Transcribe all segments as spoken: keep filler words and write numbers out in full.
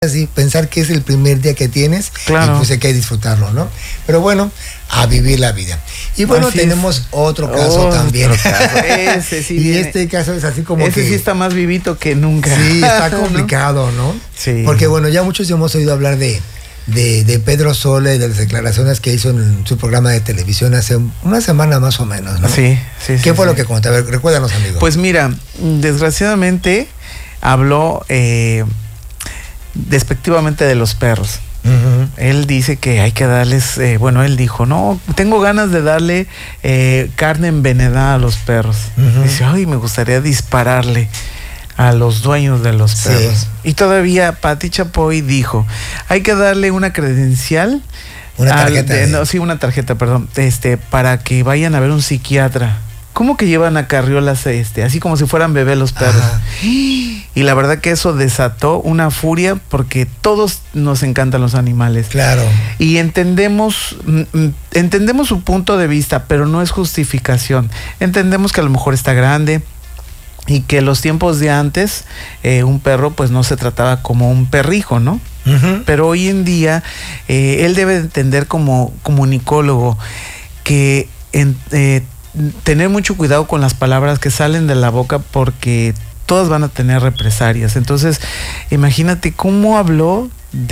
así, pensar que es el primer día que tienes, claro. Y pues hay que disfrutarlo, ¿no? Pero bueno, a vivir la vida. Y bueno, así tenemos es. otro caso otro también. Caso. Ese sí y viene. este caso es así como Ese que... sí está más vivito que nunca. Sí, está complicado, ¿no? Sí. Porque bueno, ya muchos hemos oído hablar de, de, de Pedro Sola y de las declaraciones que hizo en su programa de televisión hace una semana más o menos, ¿no? Sí, sí, sí. ¿Qué fue sí. lo que contó? A ver, recuérdanos, amigo. Pues mira, desgraciadamente habló eh, despectivamente de los perros. Uh-huh. Él dice que hay que darles, eh, bueno, él dijo, no, tengo ganas de darle eh, carne envenenada a los perros. Uh-huh. Dice, ay, me gustaría dispararle a los dueños de los perros. Sí. Y todavía Pati Chapoy dijo, hay que darle una credencial. Una tarjeta. Al, de, de... no, sí, una tarjeta, perdón, este, para que vayan a ver un psiquiatra. ¿Cómo que llevan a carriolas este, así como si fueran bebés los perros? Ajá. Y la verdad que eso desató una furia porque todos nos encantan los animales. Claro. Y entendemos, entendemos su punto de vista, pero no es justificación. Entendemos que a lo mejor está grande y que los tiempos de antes eh, un perro pues no se trataba como un perrijo, ¿no? Uh-huh. Pero hoy en día eh, él debe entender como comunicólogo que en, eh, tener mucho cuidado con las palabras que salen de la boca porque todas van a tener represalias. Entonces, imagínate cómo habló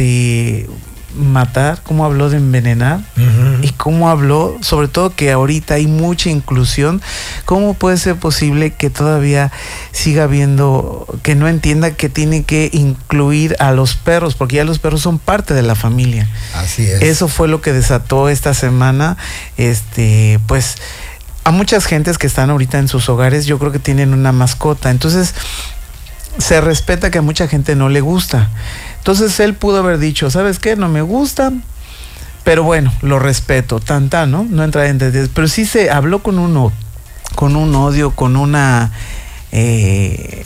de matar, cómo habló de envenenar, uh-huh. y cómo habló, sobre todo que ahorita hay mucha inclusión. ¿Cómo puede ser posible que todavía siga habiendo, que no entienda que tiene que incluir a los perros, porque ya los perros son parte de la familia? Así es. Eso fue lo que desató esta semana, este, pues, a muchas gentes que están ahorita en sus hogares, yo creo que tienen una mascota. Entonces, se respeta que a mucha gente no le gusta. Entonces, él pudo haber dicho, ¿sabes qué? No me gusta, pero bueno, lo respeto, tan, tan, ¿no? No entra en detalles. Pero sí se habló con un, con un odio, con una... Eh,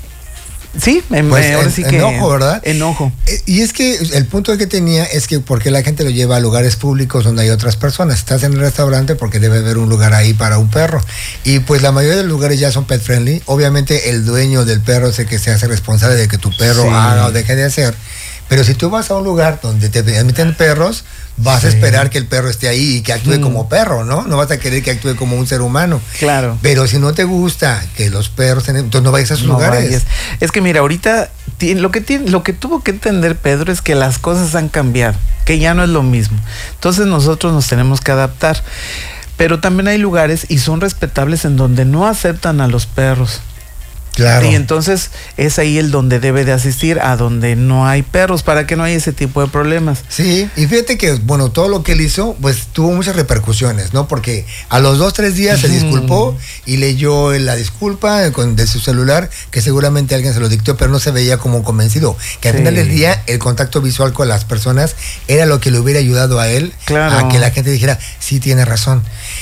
sí, en, pues ahora en, sí que enojo, ¿verdad? Enojo. Y es que el punto que tenía es que porque la gente lo lleva a lugares públicos donde hay otras personas. Estás en el restaurante porque debe haber un lugar ahí para un perro. Y pues la mayoría de los lugares ya son pet friendly. Obviamente el dueño del perro es el que se hace responsable de que tu perro sí. haga o deje de hacer. Pero si tú vas a un lugar donde te permiten perros, vas sí. a esperar que el perro esté ahí y que actúe mm. como perro, ¿no? No vas a querer que actúe como un ser humano. Claro. Pero si no te gusta que los perros, entonces no vayas a esos no lugares. Vayas. Es que mira, ahorita lo que tiene, lo que tuvo que entender Pedro es que las cosas han cambiado, que ya no es lo mismo. Entonces nosotros nos tenemos que adaptar. Pero también hay lugares y son respetables en donde no aceptan a los perros. Claro. Y entonces es ahí el donde debe de asistir, a donde no hay perros, para que no haya ese tipo de problemas. Sí, y fíjate que, bueno, todo lo que él hizo, pues tuvo muchas repercusiones, ¿no? Porque a los dos, tres días se disculpó y leyó la disculpa con, de su celular, que seguramente alguien se lo dictó, pero no se veía como convencido. Que al sí. final del día, el contacto visual con las personas era lo que le hubiera ayudado a él, claro. a que la gente dijera, sí, tiene razón.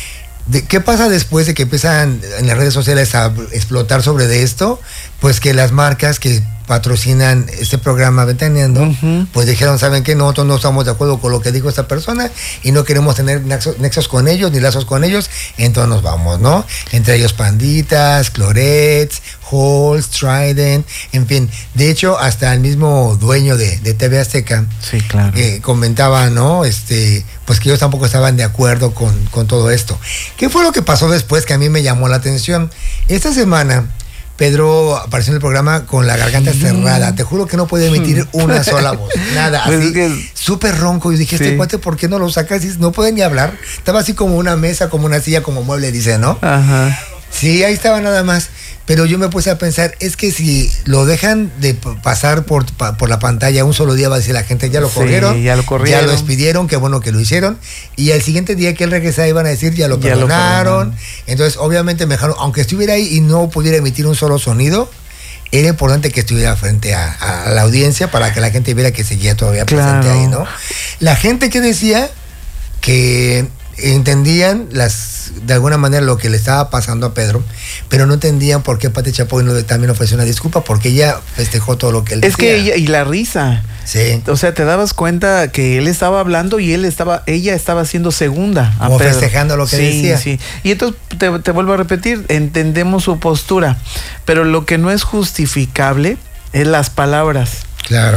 De, ¿Qué pasa después de que empiezan en las redes sociales a explotar sobre de esto? Pues que las marcas que patrocinan este programa Ventaneando, uh-huh. pues dijeron, ¿saben qué? Nosotros no estamos de acuerdo con lo que dijo esta persona y no queremos tener nexos, nexos con ellos, ni lazos con ellos, entonces nos vamos, ¿no? Entre ellos Panditas, Clorets, Halls, Trident, en fin. De hecho, hasta el mismo dueño de, de T V Azteca sí, claro. eh, comentaba, ¿no? Este, pues que ellos tampoco estaban de acuerdo con, con todo esto. ¿Qué fue lo que pasó después que a mí me llamó la atención? Esta semana Pedro apareció en el programa con la garganta cerrada. Te juro que no podía emitir una sola voz. Nada, pues así, es que... súper ronco. Y dije, sí. este cuate, ¿por qué no lo sacas? No puede ni hablar. Estaba así como una mesa, como una silla, como mueble, dice, ¿no? Ajá. Sí, ahí estaba nada más. Pero yo me puse a pensar, es que si lo dejan de pasar por, por la pantalla un solo día, va a decir la gente, ya lo sí, corrieron, ya lo corrieron, ya lo despidieron, qué bueno que lo hicieron. Y al siguiente día que él regresara iban a decir, ya lo ya perdonaron. Lo perdonaron. Entonces, obviamente, mejor, aunque estuviera ahí y no pudiera emitir un solo sonido, era importante que estuviera frente a, a la audiencia para que la gente viera que seguía todavía claro. presente ahí, ¿no? La gente que decía que entendían las de alguna manera lo que le estaba pasando a Pedro, pero no entendían por qué Pati Chapoy no también ofreció una disculpa, porque ella festejó todo lo que él es decía. Es que ella, y la risa. Sí. O sea, te dabas cuenta que él estaba hablando y él estaba, ella estaba haciendo segunda a Como Pedro. festejando lo que sí, decía. Sí, y entonces te, te vuelvo a repetir, entendemos su postura, pero lo que no es justificable es las palabras. Claro.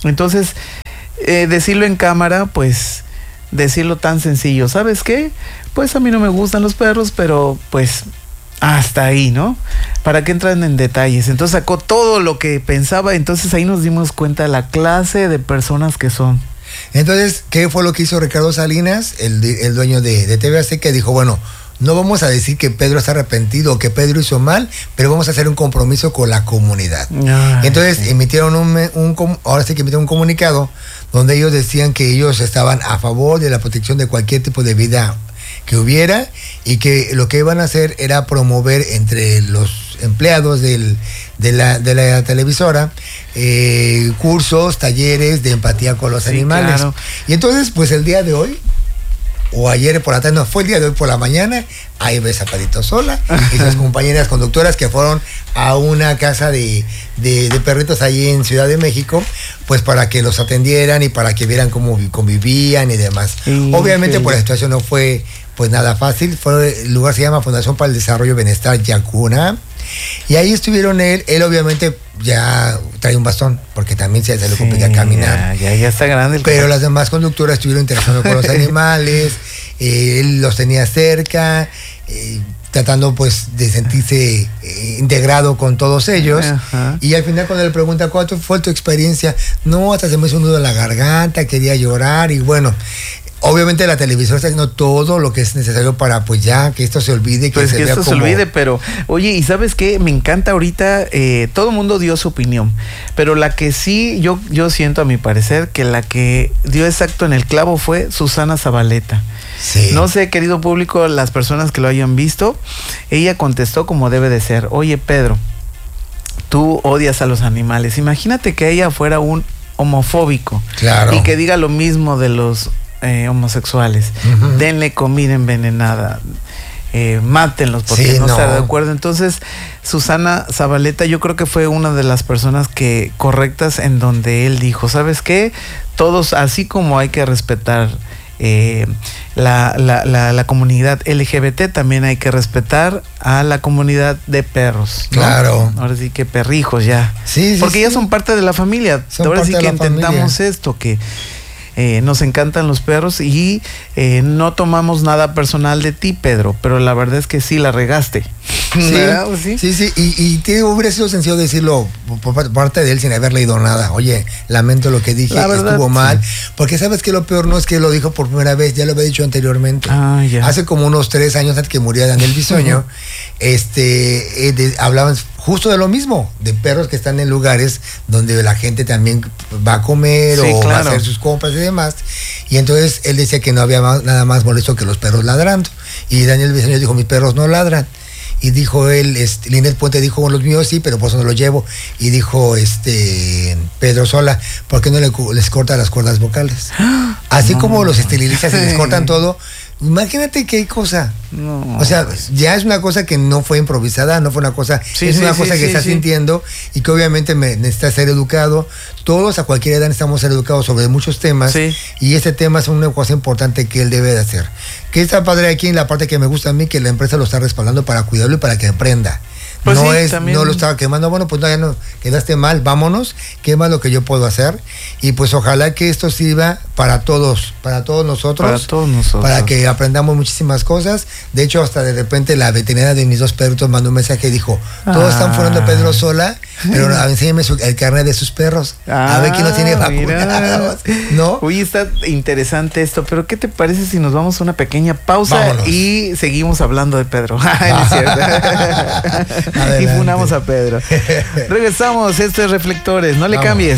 Entonces, eh, decirlo en cámara, pues, decirlo tan sencillo, ¿sabes qué? Pues a mí no me gustan los perros, pero pues hasta ahí, ¿no? ¿Para qué entran en detalles? Entonces sacó todo lo que pensaba, entonces ahí nos dimos cuenta de la clase de personas que son. Entonces, ¿qué fue lo que hizo Ricardo Salinas, el, el dueño de, de T V Azteca? Dijo, bueno, no vamos a decir que Pedro está arrepentido o que Pedro hizo mal, pero vamos a hacer un compromiso con la comunidad. Ay, entonces sí. emitieron un, un, ahora sí que emitieron un comunicado donde ellos decían que ellos estaban a favor de la protección de cualquier tipo de vida que hubiera y que lo que iban a hacer era promover entre los empleados del, de, la, de la televisora eh, cursos, talleres de empatía con los sí, animales. Claro. Y entonces, pues el día de hoy, o ayer por la tarde, no, fue el día de hoy por la mañana, ahí ves a Pedrito Sola y sus compañeras conductoras que fueron a una casa de, de, de perritos allí en Ciudad de México, pues para que los atendieran y para que vieran cómo convivían y demás. Sí, obviamente sí. Por la situación no fue pues nada fácil, fue, el lugar se llama Fundación para el Desarrollo y Bienestar Yacuna, y ahí estuvieron él, él obviamente ya trae un bastón, porque también se, se le complica sí, caminar. Ya, ya, ya está grande el Pero corazón. Las demás conductoras estuvieron interactuando con los animales, eh, él los tenía cerca, eh, tratando pues de sentirse eh, integrado con todos ellos. Ajá. Y al final cuando le pregunta cuál fue tu experiencia, no, hasta se me hizo un nudo en la garganta, quería llorar y bueno. Obviamente la televisora está haciendo todo lo que es necesario para pues ya que esto se olvide. Que pues se que esto como... se olvide, pero oye, ¿y sabes qué? Me encanta ahorita, eh, todo el mundo dio su opinión, pero la que sí, yo, yo siento a mi parecer que la que dio exacto en el clavo fue Susana Zabaleta. Sí. No sé, querido público, las personas que lo hayan visto, ella contestó como debe de ser. Oye, Pedro, tú odias a los animales. Imagínate que ella fuera un homofóbico. Claro. Y que diga lo mismo de los Eh, homosexuales, uh-huh. denle comida envenenada, eh, mátenlos porque sí, no, no está de acuerdo. Entonces Susana Zabaleta yo creo que fue una de las personas que correctas en donde él dijo, ¿sabes qué? Todos, así como hay que respetar eh, la, la, la, la comunidad L G B T, también hay que respetar a la comunidad de perros, ¿no? Claro. Ahora sí que perrijos ya, sí, sí, porque sí. ya son parte de la familia. Son Ahora sí que intentamos familia. esto, que Eh, nos encantan los perros y eh, no tomamos nada personal de ti, Pedro, pero la verdad es que sí la regaste. Sí, sí, sí, sí. Y, y te hubiera sido sencillo decirlo por parte de él sin haber leído nada. Oye, lamento lo que dije, verdad, estuvo mal. Sí. Porque sabes que lo peor no es que lo dijo por primera vez, ya lo había dicho anteriormente. Ah, ya. Hace como unos tres años antes que muriera Daniel Bisoño, uh-huh. este, eh, de, hablaban justo de lo mismo, de perros que están en lugares donde la gente también va a comer sí, o claro. va a hacer sus compras y demás. Y entonces él decía que no había más, nada más molesto que los perros ladrando. Y Daniel Bisoño dijo, mis perros no ladran. Y dijo él, este, Linet Puente dijo, bueno, los míos sí, pero por eso no los llevo. Y dijo este Pedro Sola, ¿por qué no le, les corta las cuerdas vocales? Así no, como los esterilizas y les cortan todo. Imagínate qué cosa. No, o sea, pues, ya es una cosa que no fue improvisada, no fue una cosa, sí, es sí, una sí, cosa sí, que sí, estás sí. sintiendo y que obviamente me, necesitas ser educado. Todos a cualquier edad necesitamos ser educados sobre muchos temas sí. y este tema es una cosa importante que él debe de hacer. Que está padre aquí en la parte que me gusta a mí, que la empresa lo está respaldando para cuidarlo y para que aprenda. Pues no sí, es, también. No lo estaba quemando, bueno, pues no, ya no, quedaste mal, vámonos, qué más lo que yo puedo hacer. Y pues ojalá que esto sirva para todos, para todos nosotros. Para todos nosotros. Para que aprendamos muchísimas cosas. De hecho, hasta de repente la veterinaria de mis dos perritos mandó un mensaje y dijo, todos ah. están fueron de Pedro Sola, pero enséñame su, el carnet de sus perros. Ah, a ver quién los tiene vacunados. ¿No? Uy, está interesante esto, pero ¿qué te parece si nos vamos a una pequeña pausa Vámonos. y seguimos hablando de Pedro? Es cierto. Y funamos a Pedro. Regresamos, esto es Reflectores, no le Vamos. cambies.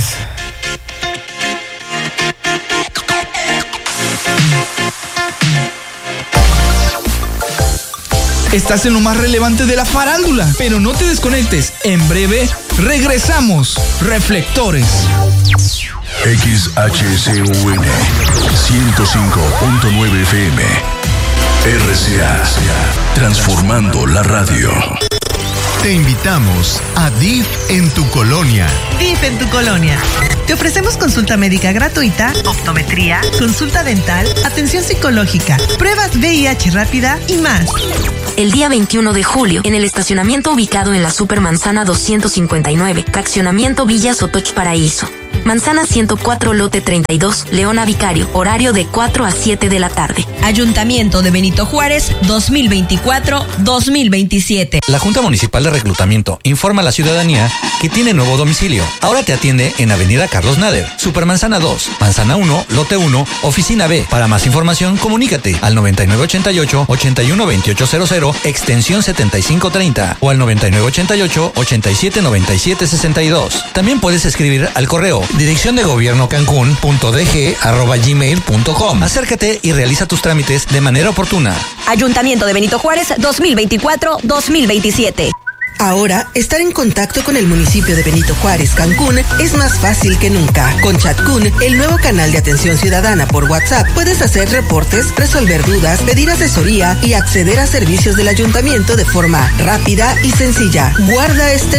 Estás en lo más relevante de la farándula, pero no te desconectes. En breve regresamos. Reflectores. X H C U N ciento cinco punto nueve F M. R C A, transformando la radio. Te invitamos a D I F en tu colonia. D I F en tu colonia. Te ofrecemos consulta médica gratuita, optometría, consulta dental, atención psicológica, pruebas V I H rápida y más. El día veintiuno de julio, en el estacionamiento ubicado en la Supermanzana doscientos cincuenta y nueve, fraccionamiento Villa Sotoch Paraíso. Manzana ciento cuatro, lote treinta y dos, Leona Vicario, horario de cuatro a siete de la tarde. Ayuntamiento de Benito Juárez, dos mil veinticuatro a dos mil veintisiete. La Junta Municipal de Reclutamiento informa a la ciudadanía que tiene nuevo domicilio. Ahora te atiende en Avenida Carlos Nader, Supermanzana dos, Manzana uno, lote uno, Oficina B. Para más información, comunícate al noventa y nueve ochenta y ocho, ochenta y uno veintiocho cero cero, extensión setenta y cinco treinta o al noventa y nueve ochenta y ocho, ochenta y siete noventa y siete sesenta y dos. También puedes escribir al correo dirección de gobierno cancún punto d g arroba gmail punto com. Acércate y realiza tus trámites de manera oportuna. Ayuntamiento de Benito Juárez, dos mil veinticuatro a dos mil veintisiete. Ahora, estar en contacto con el municipio de Benito Juárez, Cancún, es más fácil que nunca. Con ChatCún, el nuevo canal de atención ciudadana por WhatsApp, puedes hacer reportes, resolver dudas, pedir asesoría y acceder a servicios del ayuntamiento de forma rápida y sencilla. Guarda este